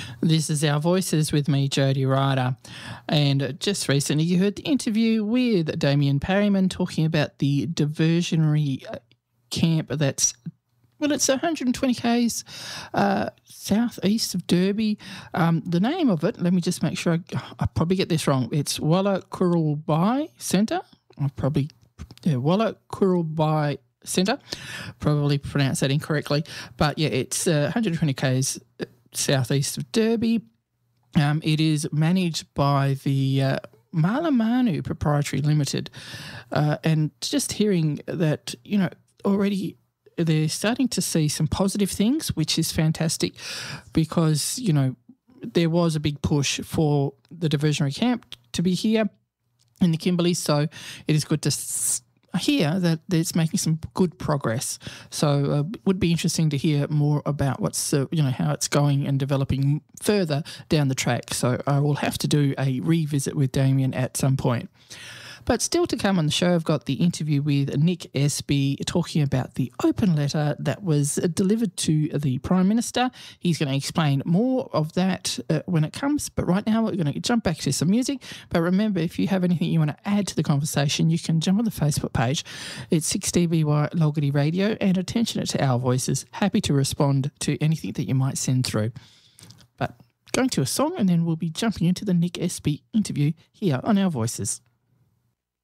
This is Our Voices with me, Jody Ryder. And just recently you heard the interview with Damien Perryman talking about the diversionary camp that's, well, it's 120 k's southeast of Derby. The name of it, let me just make sure I probably get this wrong. It's Walla Kurulbai Centre. Walla Kurulbai Centre. Probably pronounced that incorrectly. But yeah, it's 120 k's southeast of Derby. It is managed by the Malamanu Proprietary Limited. And just hearing that, you know, already they're starting to see some positive things, which is fantastic because, you know, there was a big push for the diversionary camp to be here in the Kimberleys. So it is good to hear that it's making some good progress. So it would be interesting to hear more about what's, how it's going and developing further down the track. So I will have to do a revisit with Damien at some point. But still to come on the show, I've got the interview with Nick Espy talking about the open letter that was delivered to the Prime Minister. He's going to explain more of that when it comes. But right now we're going to jump back to some music. But remember, if you have anything you want to add to the conversation, you can jump on the Facebook page. It's 6DBY Logarty Radio and attention it to Our Voices. Happy to respond to anything that you might send through. But going to a song and then we'll be jumping into the Nick Espy interview here on Our Voices.